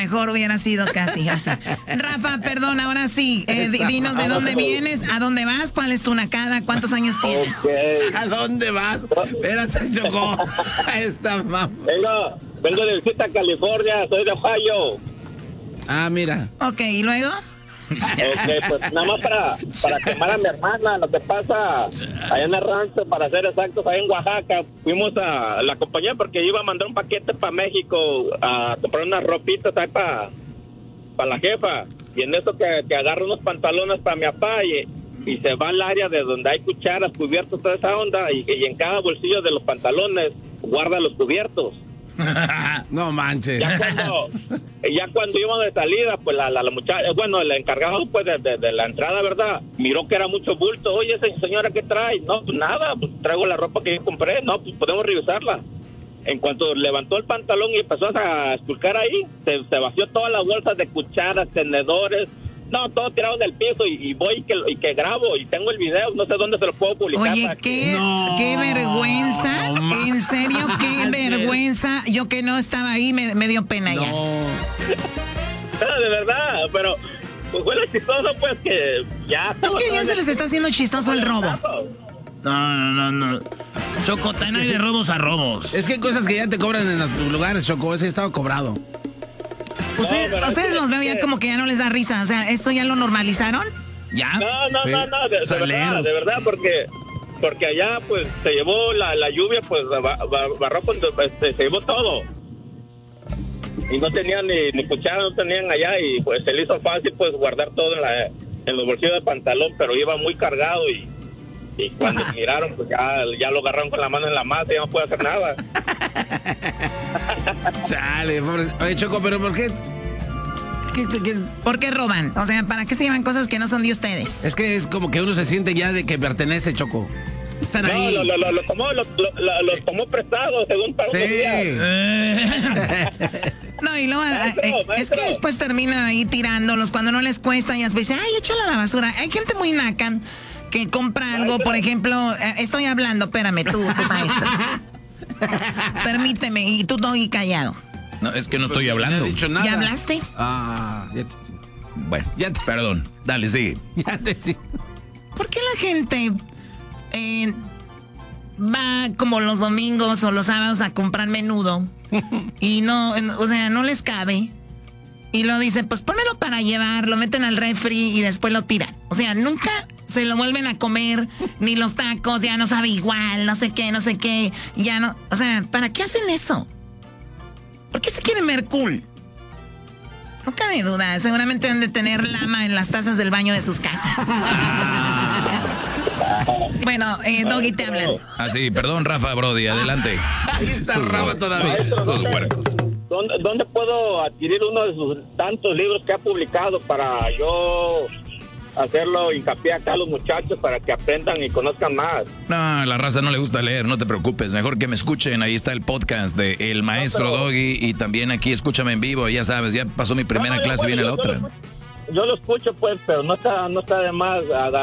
mejor hubiera sido casi así. Rafa, perdón, ahora sí, dinos de dónde vienes, a dónde vas, cuál es tu nacada, cuántos años tienes. Okay. ¿A dónde vas? Espérate, Choco. Esta mamá. Vengo de visita a California, soy de Ohio. Ah, mira. Ok, ¿y luego? Pues nada más para quemar a mi hermana. Lo que pasa allá en el rancho, para ser exactos, allá en Oaxaca, fuimos a la compañía porque iba a mandar un paquete para México a comprar unas ropitas ahí para la jefa. Y en eso que agarro unos pantalones para mi papá y se va al área de donde hay cucharas, cubiertos, toda esa onda, y en cada bolsillo de los pantalones guarda los cubiertos. No manches. Ya cuando íbamos de salida, pues la muchacha, bueno, el encargado pues de la entrada, ¿verdad? Miró que era mucho bulto. Oye, señora, ¿qué trae? No, pues nada, pues traigo la ropa que yo compré. No, pues podemos revisarla. En cuanto levantó el pantalón y empezó a esculcar ahí, se vació todas las bolsas de cucharas, tenedores. No, todo tirado del piso y voy y que grabo y tengo el video, no sé dónde se lo puedo publicar. Oye, qué vergüenza, en serio, qué vergüenza. Yo que no estaba ahí me dio pena ya. No, de verdad, pero pues fue lo chistoso pues que ya... Es que ya se les está haciendo chistoso el robo. No. Choco, también hay de robos a robos. Es que hay cosas que ya te cobran en los lugares, Choco, ese estaba cobrado. Ustedes los veo ya como que ya no les da risa. O sea, ¿esto ya lo normalizaron? ¿Ya? No, sí. de verdad, porque allá pues se llevó la lluvia, pues barró, se llevó todo. Y no tenían ni cuchara, no tenían allá, y pues se le hizo fácil pues guardar todo en los bolsillos del pantalón, pero iba muy cargado y cuando miraron, pues ya lo agarraron con la mano en la masa y ya no puede hacer nada. Chale, pobre. Oye, Choco, pero ¿por qué? ¿Por qué roban? O sea, ¿para qué se llevan cosas que no son de ustedes? Es que es como que uno se siente ya de que pertenece, Choco. Están ahí. Los tomó prestados según para unos días. No, y luego es que después terminan ahí tirándolos cuando no les cuesta y después dicen, ay, échala a la basura. Hay gente muy naca que compra algo, por ejemplo, estoy hablando, espérame, tú maestro. Permíteme, y tú no y callado. No, es que no estoy hablando. No he dicho nada. ¿Ya hablaste? Bueno, perdón. Dale, sigue. ¿Por qué la gente va como los domingos o los sábados a comprar menudo y no les cabe? Y lo dicen, pues pónmelo para llevar, lo meten al refri y después lo tiran. O sea, nunca se lo vuelven a comer, ni los tacos, ya no sabe igual, no sé qué, ya no... O sea, ¿para qué hacen eso? ¿Por qué se quieren ver cool? No cabe duda, seguramente han de tener lama en las tazas del baño de sus casas. Bueno, Doggy, te hablan. Ah, sí, perdón, Rafa, Brody, adelante. Ahí está Rafa todavía. Todos puercos. ¿Dónde puedo adquirir uno de sus tantos libros que ha publicado para yo hacerlo hincapié acá a los muchachos para que aprendan y conozcan más? No, a la raza no le gusta leer, no te preocupes. Mejor que me escuchen. Ahí está el podcast de El Maestro Doggy y también aquí escúchame en vivo. Ya sabes, ya pasó mi primera clase, viene la otra. Yo lo escucho, pues, pero no está de más